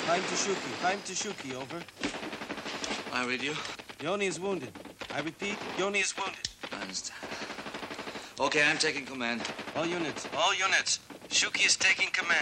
Chaim to Shuki. Chaim to Shuki, over. I read you. Yoni is wounded. I repeat, Yoni is wounded. I understand. Okay, I'm taking command. All units. Shuki is taking command.